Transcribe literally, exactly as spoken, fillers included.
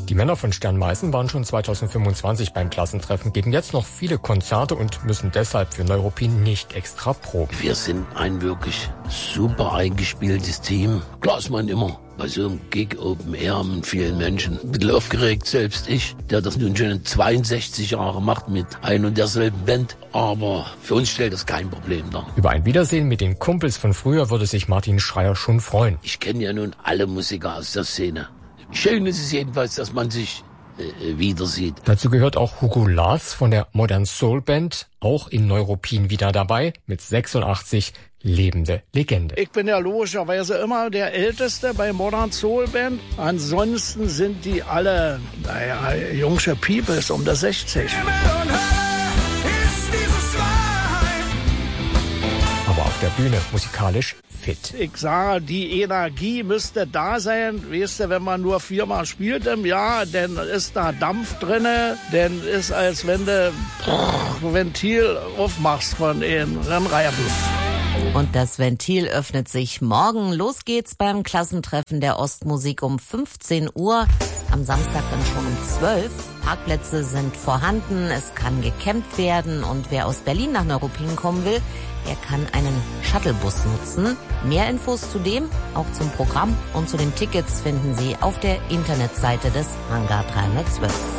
Die Männer von Stern Meißen waren schon zweitausendfünfundzwanzig beim Klassentreffen, geben jetzt noch viele Konzerte und müssen deshalb für Neuruppin nicht extra proben. Wir sind ein wirklich super eingespieltes Team. Klar ist man immer bei so einem Gig Open Air mit vielen Menschen ein bisschen aufgeregt, selbst ich, der das nun schon zweiundsechzig Jahre macht mit ein und derselben Band. Aber für uns stellt das kein Problem dar. Über ein Wiedersehen mit den Kumpels von früher würde sich Martin Schreier schon freuen. Ich kenne ja nun alle Musiker aus der Szene. Schön ist es jedenfalls, dass man sich äh, wieder sieht. Dazu gehört auch Hugo Lars von der Modern Soul Band, auch in Neuruppin wieder dabei, mit sechsundachtzig, lebende Legende. Ich bin ja logischerweise immer der Älteste bei Modern Soul Band. Ansonsten sind die alle, naja, jungsche Peoples um der sechzig. Aber auf der Bühne musikalisch fit. Ich sage, die Energie müsste da sein. Weißt du, wenn man nur viermal spielt im Jahr, dann ist da Dampf drinne, dann ist, als wenn du ein Ventil aufmachst von den Rennreifen. Und das Ventil öffnet sich morgen. Los geht's beim Klassentreffen der Ostmusik um fünfzehn Uhr. Am Samstag dann schon um zwölf. Parkplätze sind vorhanden, es kann gecampt werden. Und wer aus Berlin nach Neuruppin kommen will, der kann einen Shuttlebus nutzen. Mehr Infos zu dem, auch zum Programm und zu den Tickets finden Sie auf der Internetseite des Hangar dreihundertzwölf.